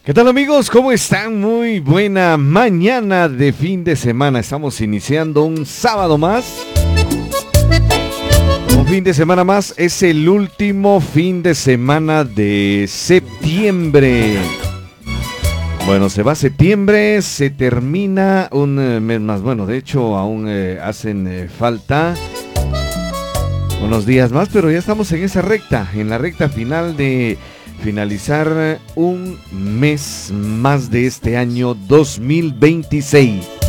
¿Qué tal amigos? ¿Cómo están? Muy buena mañana de fin de semana. Estamos iniciando un sábado más. Un fin de semana más. Es el último fin de semana de septiembre. Bueno, se va septiembre, se termina un mes más. Bueno, de hecho aún hacen falta unos días más, pero ya estamos en esa recta, en la recta final de finalizar un mes más de este año 2026.